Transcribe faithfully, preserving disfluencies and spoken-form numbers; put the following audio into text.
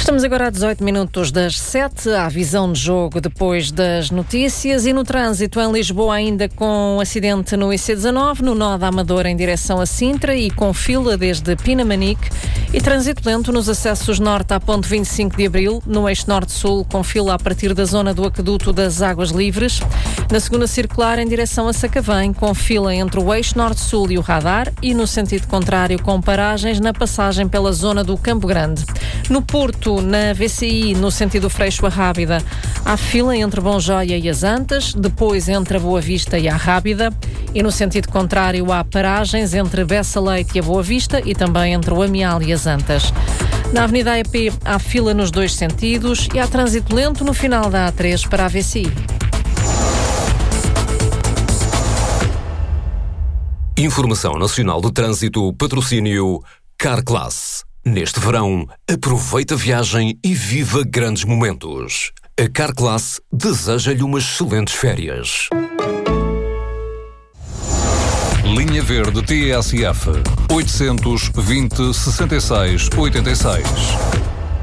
Estamos agora a dezoito minutos das sete, à visão de jogo depois das notícias, e no trânsito em Lisboa ainda com um acidente no I C dezanove, no nó da Amadora em direção a Sintra e com fila desde Pinamanique, e trânsito lento nos acessos norte à ponte vinte e cinco de Abril, no eixo norte-sul com fila a partir da zona do aqueduto das Águas Livres, na segunda circular em direção a Sacavém com fila entre o eixo norte-sul e o radar, e no sentido contrário com paragens na passagem pela zona do Campo Grande. No Porto, na V C I, no sentido Freixo a Rábida, há fila entre Bonjoia e as Antas, depois entre a Boa Vista e a Rábida, e no sentido contrário há paragens entre Bessa Leite e a Boa Vista e também entre o Amial e as Antas. Na Avenida A E P há fila nos dois sentidos e há trânsito lento no final da A três para a V C I. Informação Nacional de Trânsito, patrocínio Carclass. Neste verão, aproveita a viagem e viva grandes momentos. A Carclass deseja-lhe umas excelentes férias. Linha Verde T S F oitocentos e vinte, sessenta e seis, oitenta e seis.